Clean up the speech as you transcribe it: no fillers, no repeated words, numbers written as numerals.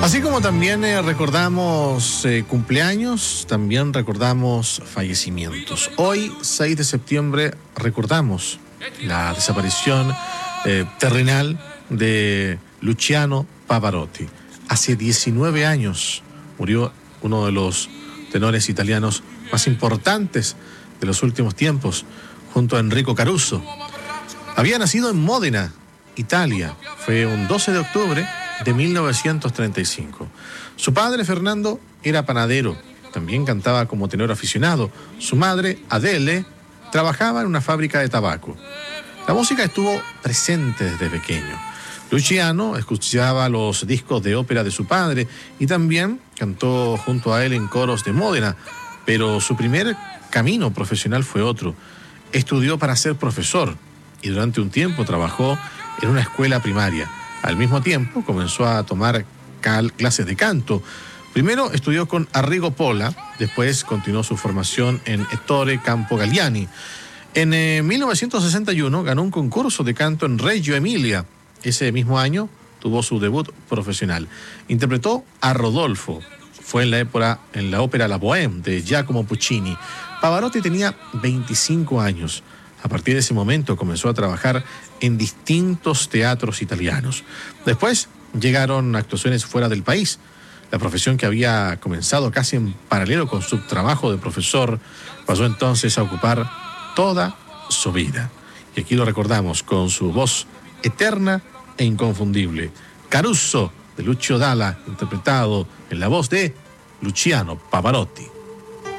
Así como también recordamos cumpleaños, también recordamos fallecimientos. Hoy, 6 de septiembre, recordamos la desaparición terrenal de Luciano Pavarotti. Hace 19 años murió uno de los tenores italianos más importantes de los últimos tiempos, junto a Enrico Caruso. Había nacido en Módena, Italia. Fue un 12 de octubre de 1935. Su padre, Fernando, era panadero. También cantaba como tenor aficionado. Su madre, Adele, trabajaba en una fábrica de tabaco. La música estuvo presente desde pequeño. Luciano escuchaba los discos de ópera de su padre y también cantó junto a él en coros de Módena, pero su primer camino profesional fue otro. Estudió para ser profesor y durante un tiempo trabajó en una escuela primaria. Al mismo tiempo comenzó a tomar clases de canto. Primero estudió con Arrigo Pola, después continuó su formación en Ettore Campo Galliani. En 1961 ganó un concurso de canto en Reggio Emilia. Ese mismo año tuvo su debut profesional. Interpretó a Rodolfo. Fue en la ópera La Bohème de Giacomo Puccini. Pavarotti tenía 25 años. A partir de ese momento comenzó a trabajar en distintos teatros italianos. Después llegaron actuaciones fuera del país. La profesión que había comenzado casi en paralelo con su trabajo de profesor pasó entonces a ocupar toda su vida. Y aquí lo recordamos con su voz eterna e inconfundible. Caruso, de Lucio Dalla, interpretado en la voz de Luciano Pavarotti.